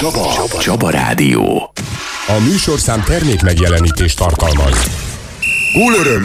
Csaba Rádió. A műsorszám termék megjelenítést tartalmaz. Gólöröm!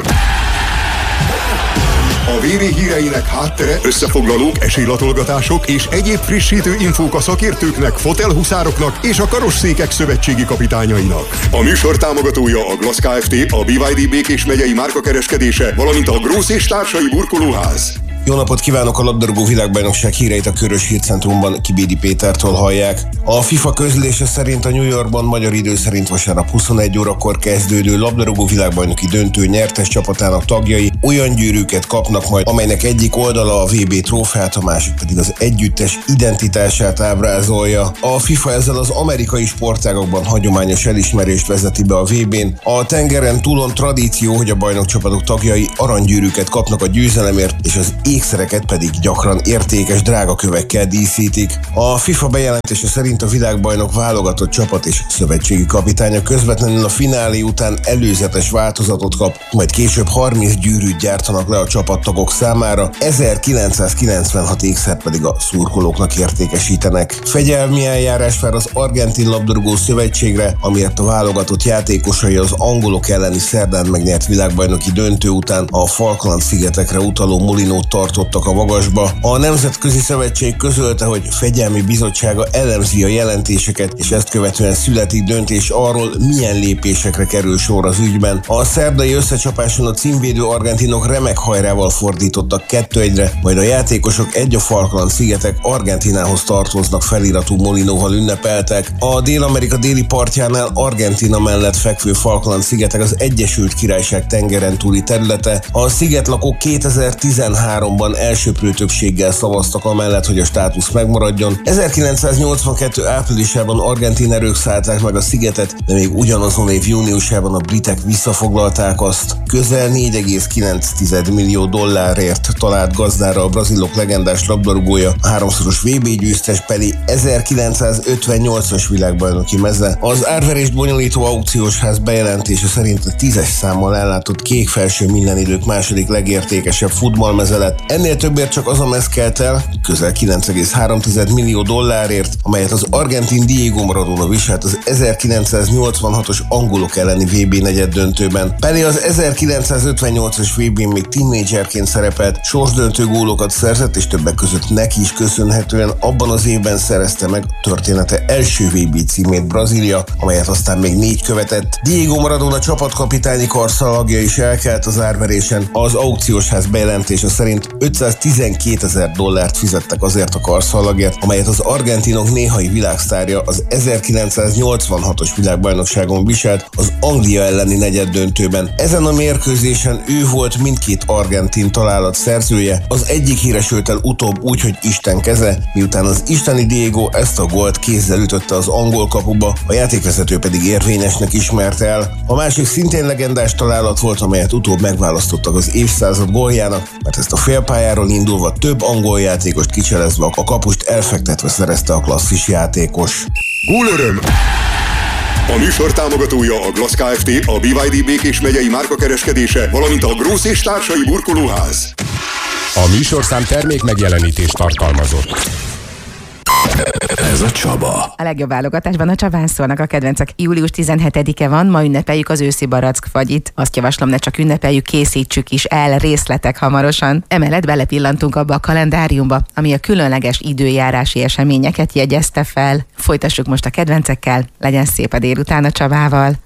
A VB híreinek háttere, összefoglalók, esélylatolgatások és egyéb frissítő infók a szakértőknek, fotelhuszároknak és a karosszékek szövetségi kapitányainak. A műsor támogatója a Glass Kft., a BYD Békés megyei márkakereskedése, valamint a Grósz és társai burkolóház. Jó napot kívánok! A labdarúgó világbajnokság híreit a Körös Hírcentrumban Kibédi Pétertől hallják. A FIFA közlése szerint a New Yorkban magyar idő szerint vasárnap 21 órakor kezdődő labdarúgó világbajnoki döntő nyertes csapatának tagjai olyan gyűrűket kapnak majd, amelynek egyik oldala a VB trófeát, a másik pedig az együttes identitását ábrázolja. A FIFA ezzel az amerikai sportágakban hagyományos elismerést vezeti be a VB-n. A tengeren túlon tradíció, hogy a bajnokcsapatok tagjai aranygyűrűket kapnak a győzelemért, és az ékszereket pedig gyakran értékes drágakövekkel díszítik. A FIFA bejelentése szerint a világbajnok válogatott csapat és szövetségi kapitánya közvetlenül a finálé után előzetes változatot kap, majd később 30 gyűrűt gyártanak le a csapattagok számára, 1996 ékszert pedig a szurkolóknak értékesítenek. Fegyelmi eljárás vár az Argentin labdarúgó szövetségre, amiért a válogatott játékosai az angolok elleni szerdán megnyert világbajnoki döntő után a Falkland-szigetekre utaló molinót tartottak a magasba. A Nemzetközi Szövetség közölte, hogy fegyelmi bizottsága elemzi a jelentéseket, és ezt követően születik döntés arról, milyen lépésekre kerül sor az ügyben. A szerdai összecsapáson a címvédő argentinok remek hajrával fordítottak 2-1-re, majd a játékosok a Falkland-szigetek Argentinához tartoznak feliratú molinóval ünnepeltek. A Dél-Amerika déli partjánál Argentína mellett fekvő Falkland-szigetek az Egyesült Királyság tengeren túli területe. A szigetlakók 2013-ban elsöprő többséggel szavaztak amellett, hogy a státusz megmaradjon. 1982. áprilisában argentin erők szállták meg a szigetet, de még ugyanazon év júniusában a britek visszafoglalták azt. Közel 4,9 millió dollárért talált gazdára a brazilok legendás labdarúgója, a háromszoros VB győztes Pelé 1958-as világbajnoki meze. Az árverést bonyolító aukciós ház bejelentése szerint a 10-es számmal ellátott kék felső minden idők második legértékesebb futballmeze lett. Ennél többért csak az a mez kelt el, közel 9,3 millió dollárért, amelyet az argentin Diego Maradona viselt az 1986-os angolok elleni VB negyeddöntőben. Pelé az 1958-as VB-n még tínédzserként szerepelt, sorsdöntő gólokat szerzett, és többek között neki is köszönhetően abban az évben szerezte meg története első VB címét Brazília, amelyet aztán még 4 követett. Diego Maradona csapatkapitányi karszalagja is elkelt az árverésen. Az aukciós ház bejelentése szerint 512 000 dollárt fizettek azért a karszalagért, amelyet az argentinok néhai világsztárja az 1986-os világbajnokságon viselt az Anglia elleni negyeddöntőben. Ezen a mérkőzésen ő volt mindkét argentin találat szerzője, az egyik híresült el utóbb úgy, hogy Isten keze, miután az isteni Diego ezt a gólt kézzel ütötte az angol kapuba, a játékvezető pedig érvényesnek ismerte el. A másik szintén legendás találat volt, amelyet utóbb megválasztottak az évszázad góljának, mert ezt a félpályáról indulva több angol játékost kicselezve a kapust elfektetve szerezte a klasszis játékos. Gólöröm! A műsor támogatója a Glass Kft., a BYD Békés megyei márkakereskedése, valamint a Grósz és társai burkolóház. A műsorszám termék megjelenítést tartalmazott. Ez a Csaba. A legjobb válogatásban a Csabán szólnak a kedvencek. Július 17-e van, ma ünnepeljük az őszi barackfagyit. Azt javaslom, ne csak ünnepeljük, készítsük is el, részletek hamarosan. Emellett belepillantunk abba a kalendáriumba, ami a különleges időjárási eseményeket jegyezte fel. Folytassuk most a kedvencekkel, legyen szép a délután a Csabával.